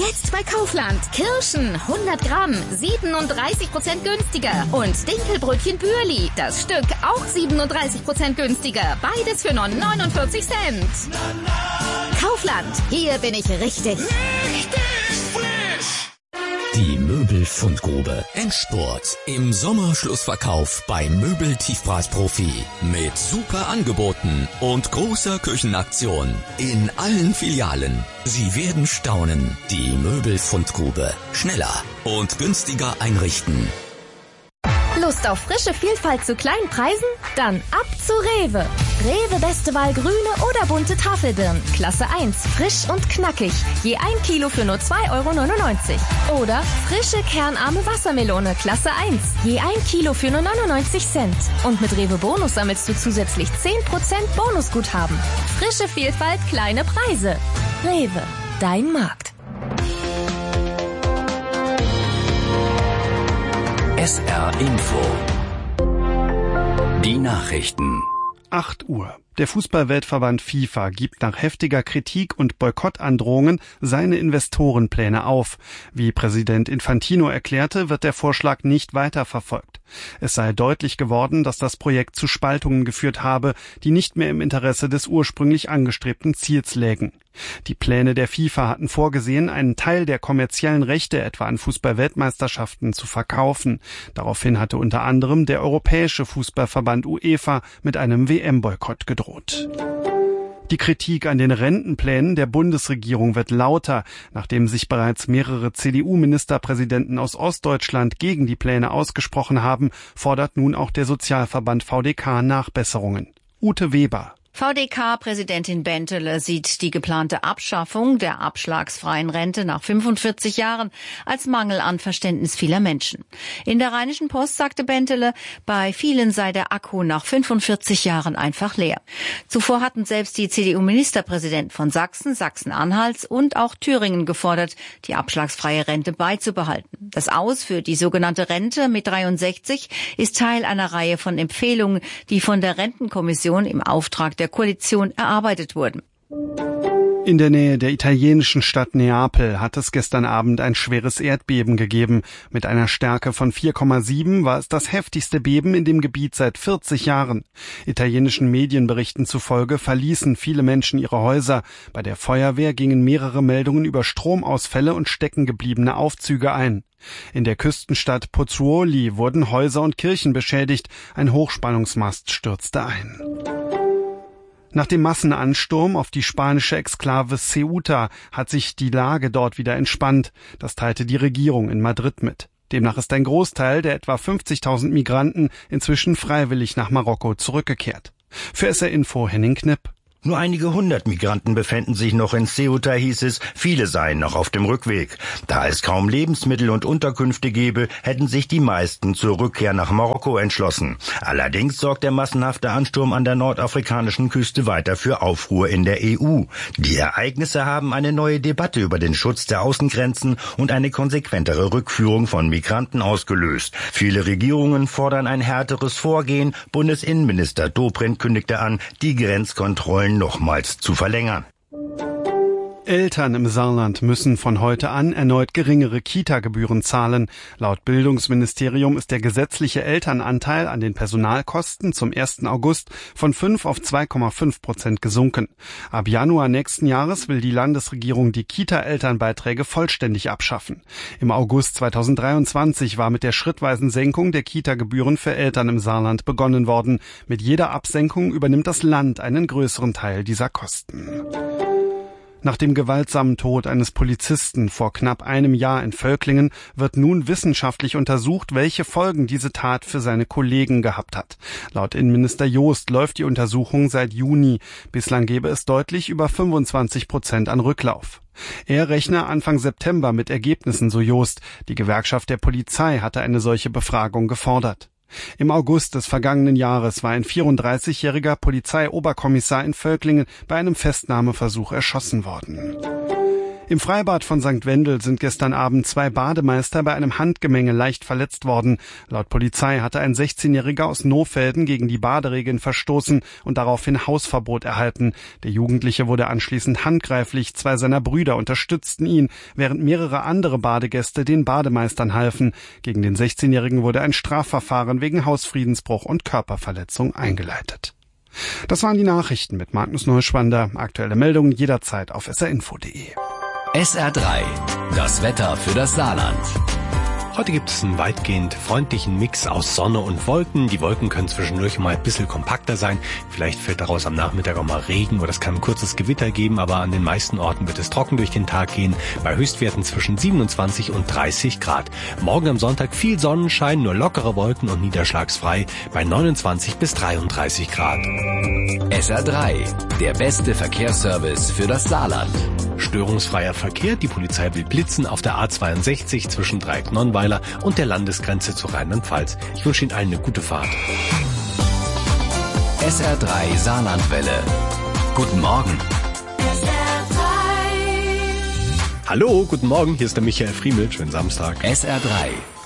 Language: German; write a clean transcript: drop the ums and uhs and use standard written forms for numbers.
Jetzt bei Kaufland. Kirschen 100 Gramm, 37% günstiger. Und Dinkelbrötchen Bürli, das Stück auch 37% günstiger. Beides für nur 49 Cent. Kaufland, hier bin ich richtig. Die Möbelfundgrube. Endspurt. Im Sommerschlussverkauf bei Möbel-Tiefpreisprofi. Mit super Angeboten und großer Küchenaktion. In allen Filialen. Sie werden staunen. Die Möbelfundgrube. Schneller und günstiger einrichten. Lust auf frische Vielfalt zu kleinen Preisen? Dann ab zu Rewe. Rewe beste Wahl grüne oder bunte Tafelbirnen. Klasse 1, frisch und knackig. Je 1 Kilo für nur 2,99 €. Oder frische kernarme Wassermelone. Klasse 1. Je 1 Kilo für nur 99 Cent. Und mit Rewe Bonus sammelst du zusätzlich 10% Bonusguthaben. Frische Vielfalt, kleine Preise. Rewe, dein Markt. SR Info. Die Nachrichten. 8 Uhr. Der Fußballweltverband FIFA gibt nach heftiger Kritik und Boykottandrohungen seine Investorenpläne auf. Wie Präsident Infantino erklärte, wird der Vorschlag nicht weiterverfolgt. Es sei deutlich geworden, dass das Projekt zu Spaltungen geführt habe, die nicht mehr im Interesse des ursprünglich angestrebten Ziels lägen. Die Pläne der FIFA hatten vorgesehen, einen Teil der kommerziellen Rechte etwa an Fußball-Weltmeisterschaften zu verkaufen. Daraufhin hatte unter anderem der Europäische Fußballverband UEFA mit einem WM-Boykott gedroht. Die Kritik an den Rentenplänen der Bundesregierung wird lauter. Nachdem sich bereits mehrere CDU-Ministerpräsidenten aus Ostdeutschland gegen die Pläne ausgesprochen haben, fordert nun auch der Sozialverband VDK Nachbesserungen. Ute Weber. VDK-Präsidentin Bentele sieht die geplante Abschaffung der abschlagsfreien Rente nach 45 Jahren als Mangel an Verständnis vieler Menschen. In der Rheinischen Post sagte Bentele, bei vielen sei der Akku nach 45 Jahren einfach leer. Zuvor hatten selbst die CDU-Ministerpräsidenten von Sachsen, Sachsen-Anhalts und auch Thüringen gefordert, die abschlagsfreie Rente beizubehalten. Das Aus für die sogenannte Rente mit 63 ist Teil einer Reihe von Empfehlungen, die von der Rentenkommission im Auftrag der Koalition erarbeitet wurden. In der Nähe der italienischen Stadt Neapel hat es gestern Abend ein schweres Erdbeben gegeben. Mit einer Stärke von 4,7 war es das heftigste Beben in dem Gebiet seit 40 Jahren. Italienischen Medienberichten zufolge verließen viele Menschen ihre Häuser. Bei der Feuerwehr gingen mehrere Meldungen über Stromausfälle und steckengebliebene Aufzüge ein. In der Küstenstadt Pozzuoli wurden Häuser und Kirchen beschädigt. Ein Hochspannungsmast stürzte ein. Nach dem Massenansturm auf die spanische Exklave Ceuta hat sich die Lage dort wieder entspannt. Das teilte die Regierung in Madrid mit. Demnach ist ein Großteil der etwa 50.000 Migranten inzwischen freiwillig nach Marokko zurückgekehrt. Für SR Info Henning Knipp. Nur einige 100 Migranten befänden sich noch in Ceuta, hieß es. Viele seien noch auf dem Rückweg. Da es kaum Lebensmittel und Unterkünfte gebe, hätten sich die meisten zur Rückkehr nach Marokko entschlossen. Allerdings sorgt der massenhafte Ansturm an der nordafrikanischen Küste weiter für Aufruhr in der EU. Die Ereignisse haben eine neue Debatte über den Schutz der Außengrenzen und eine konsequentere Rückführung von Migranten ausgelöst. Viele Regierungen fordern ein härteres Vorgehen. Bundesinnenminister Dobrindt kündigte an, die Grenzkontrollen nochmals zu verlängern. Eltern im Saarland müssen von heute an erneut geringere Kita-Gebühren zahlen. Laut Bildungsministerium ist der gesetzliche Elternanteil an den Personalkosten zum 1. August von 5 auf 2,5% gesunken. Ab Januar nächsten Jahres will die Landesregierung die Kita-Elternbeiträge vollständig abschaffen. Im August 2023 war mit der schrittweisen Senkung der Kita-Gebühren für Eltern im Saarland begonnen worden. Mit jeder Absenkung übernimmt das Land einen größeren Teil dieser Kosten. Nach dem gewaltsamen Tod eines Polizisten vor knapp einem Jahr in Völklingen wird nun wissenschaftlich untersucht, welche Folgen diese Tat für seine Kollegen gehabt hat. Laut Innenminister Joost läuft die Untersuchung seit Juni. Bislang gebe es deutlich über 25% an Rücklauf. Er rechne Anfang September mit Ergebnissen, so Joost. Die Gewerkschaft der Polizei hatte eine solche Befragung gefordert. Im August des vergangenen Jahres war ein 34-jähriger Polizeioberkommissar in Völklingen bei einem Festnahmeversuch erschossen worden. Im Freibad von St. Wendel sind gestern Abend 2 Bademeister bei einem Handgemenge leicht verletzt worden. Laut Polizei hatte ein 16-Jähriger aus Nohfelden gegen die Baderegeln verstoßen und daraufhin Hausverbot erhalten. Der Jugendliche wurde anschließend handgreiflich. 2 seiner Brüder unterstützten ihn, während mehrere andere Badegäste den Bademeistern halfen. Gegen den 16-Jährigen wurde ein Strafverfahren wegen Hausfriedensbruch und Körperverletzung eingeleitet. Das waren die Nachrichten mit Magnus Neuschwander. Aktuelle Meldungen jederzeit auf srinfo.de. SR3, das Wetter für das Saarland. Heute gibt es einen weitgehend freundlichen Mix aus Sonne und Wolken. Die Wolken können zwischendurch mal ein bisschen kompakter sein. Vielleicht fällt daraus am Nachmittag auch mal Regen oder es kann ein kurzes Gewitter geben, aber an den meisten Orten wird es trocken durch den Tag gehen, bei Höchstwerten zwischen 27 und 30 Grad. Morgen am Sonntag viel Sonnenschein, nur lockere Wolken und niederschlagsfrei bei 29 bis 33 Grad. SR3, der beste Verkehrsservice für das Saarland. Störungsfreier Verkehr. Die Polizei will blitzen auf der A62 zwischen Dreieck-Nonnweiler und der Landesgrenze zu Rheinland-Pfalz. Ich wünsche Ihnen allen eine gute Fahrt. SR3 Saarlandwelle. Guten Morgen. SR3. Hallo, guten Morgen. Hier ist der Michael Friemel. Schönen Samstag. SR3.